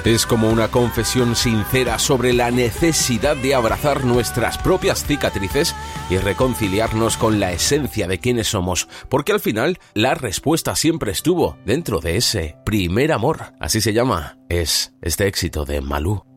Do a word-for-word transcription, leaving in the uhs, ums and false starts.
Es como una confesión sincera sobre la necesidad de abrazar nuestras propias cicatrices y reconciliarnos con la esencia de quienes somos, porque al final la respuesta siempre estuvo dentro de ese primer amor. Así se llama, es este éxito de Malú.